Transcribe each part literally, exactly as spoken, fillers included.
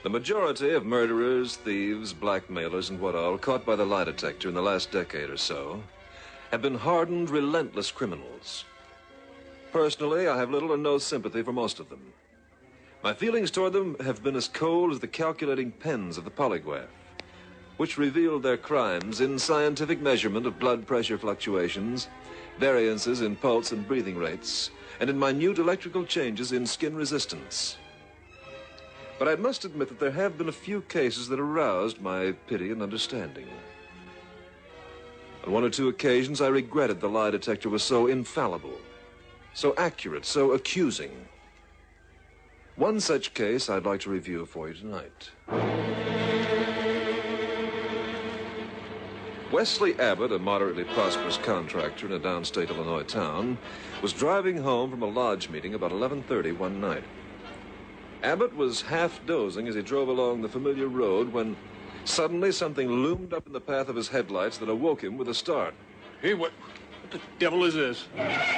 The majority of murderers, thieves, blackmailers, and what all caught by the lie detector in the last decade or so have been hardened, relentless criminals. Personally, I have little or no sympathy for most of them. My feelings toward them have been as cold as the calculating pens of the polygraph, which revealed their crimes in scientific measurement of blood pressure fluctuations, variances in pulse and breathing rates, and in minute electrical changes in skin resistance. But I must admit that there have been a few cases that aroused my pity and understanding. On one or two occasions, I regretted the lie detector was so infallible, so accurate, so accusing. One such case I'd like to review for you tonight. Wesley Abbott, a moderately prosperous contractor in a downstate Illinois town, was driving home from a lodge meeting about eleven thirty one night. Abbott was half dozing as he drove along the familiar road when suddenly something loomed up in the path of his headlights that awoke him with a start. Hey, what, what the devil is this?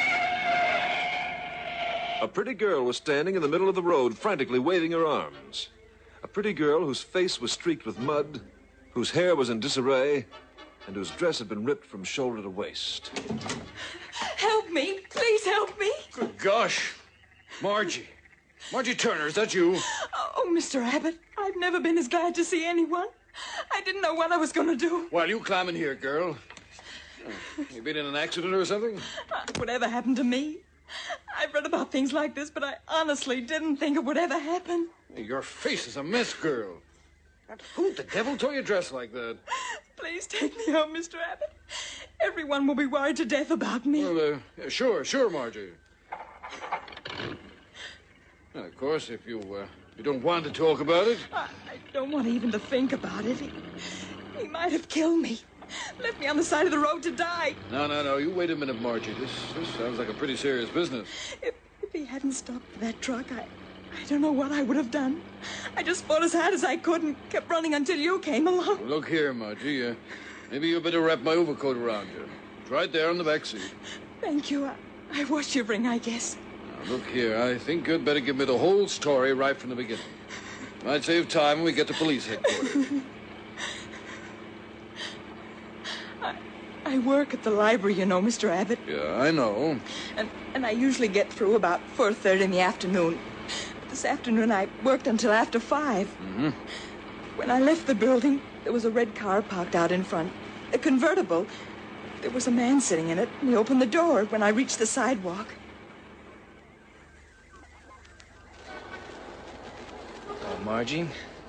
A pretty girl was standing in the middle of the road, frantically waving her arms. A pretty girl whose face was streaked with mud, whose hair was in disarray, and whose dress had been ripped from shoulder to waist. Help me. Please help me. Good gosh. Margie. Margie Turner, is that you? Oh, Mister Abbott, I've never been as glad to see anyone. I didn't know what I was going to do. Well, you climb in here, girl. You been in an accident or something? Uh, whatever happened to me? I've read about things like this, but I honestly didn't think it would ever happen. Your face is a mess, girl. Who the devil tore you dressed like that? Please take me home, Mister Abbott. Everyone will be worried to death about me. Well, uh, yeah, sure, sure, Margie. Well, of course, if you, uh, you don't want to talk about it. I, I don't want even to think about it. He, he might have killed me. Left me on the side of the road to die. No, no, no. You wait a minute, Margie. This, this sounds like a pretty serious business. If, if he hadn't stopped for that truck, I, I don't know what I would have done. I just fought as hard as I could and kept running until you came along. Well, look here, Margie. Uh, maybe you better wrap my overcoat around you. It's right there on the back seat. Thank you. I, I was shivering, I guess. Now, look here. I think you'd better give me the whole story right from the beginning. Might save time when we get to police headquarters. I, I work at the library, you know, Mister Abbott. Yeah, I know. And, and I usually get through about four thirty in the afternoon. But this afternoon I worked until after five. Mm-hmm. When I left the building, there was a red car parked out in front. A convertible. There was a man sitting in it, and he opened the door when I reached the sidewalk. Oh, Margie?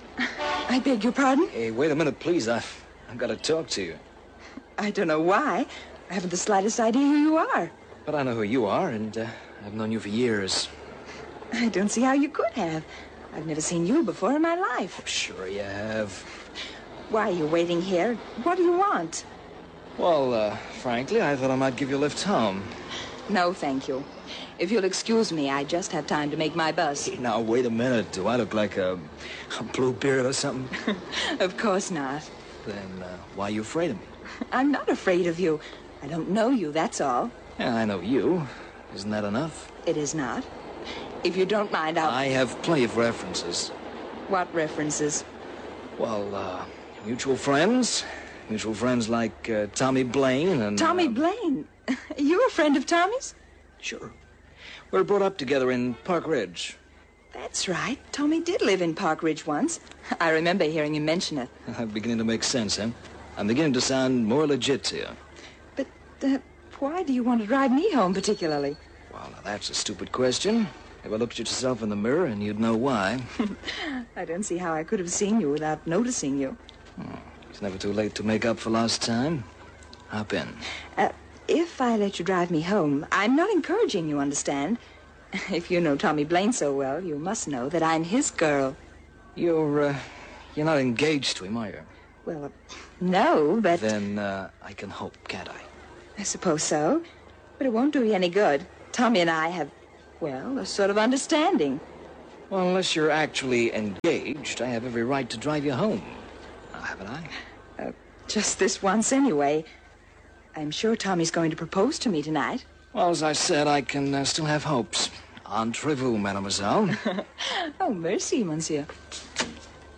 I beg your pardon? Hey, wait a minute, please. I've, I've got to talk to you. I don't know why. I haven't the slightest idea who you are. But I know who you are, and uh, I've known you for years. I don't see how you could have. I've never seen you before in my life. Oh, sure you have. Why are you waiting here? What do you want? Well, uh, frankly, I thought I might give you a lift home. No, thank you. If you'll excuse me, I just have time to make my bus. Hey, now, wait a minute. Do I look like a, a Bluebeard or something? Of course not. Then uh, why are you afraid of me? I'm not afraid of you. I don't know you, that's all. Yeah, I know you. Isn't that enough? It is not. If you don't mind, I'll... I have plenty of references. What references? Well, uh, mutual friends. Mutual friends like uh, Tommy Blaine and... Tommy uh, Blaine? You a friend of Tommy's? Sure. We were brought up together in Park Ridge. That's right. Tommy did live in Park Ridge once. I remember hearing him mention it. I'm beginning to make sense, huh? I'm beginning to sound more legit to you. But uh, why do you want to drive me home particularly? Well, now that's a stupid question. Ever looked at yourself in the mirror and you'd know why. I don't see how I could have seen you without noticing you. Oh, it's never too late to make up for lost time. Hop in. Uh, if I let you drive me home, I'm not encouraging you, understand? If you know Tommy Blaine so well, you must know that I'm his girl. You're, uh, you're not engaged to him, are you? Well, uh, no, but... Then, uh, I can hope, can't I? I suppose so. But it won't do you any good. Tommy and I have, well, a sort of understanding. Well, unless you're actually engaged, I have every right to drive you home. Now, haven't I? Uh, just this once, anyway. I'm sure Tommy's going to propose to me tonight. Well, as I said, I can uh, still have hopes. Entrez-vous, mademoiselle. Oh, merci, monsieur.